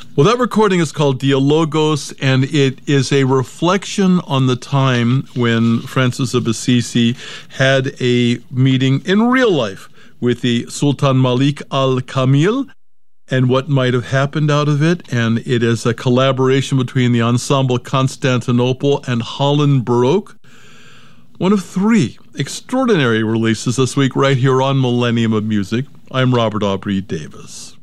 Well, that recording is called Dialogos, and it is a reflection on the time when Francis of Assisi had a meeting in real life with the Sultan Malik al-Kamil and what might have happened out of it. And it is a collaboration between the Ensemble Constantinople and Holland Baroque. One of three extraordinary releases this week right here on Millennium of Music. I'm Robert Aubrey Davis.